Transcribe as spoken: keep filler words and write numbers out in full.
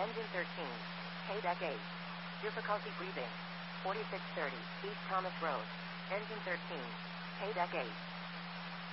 Engine thirteen. K deck eight. Difficulty breathing. forty-six thirty East Thomas Road. Engine thirteen. K deck eight.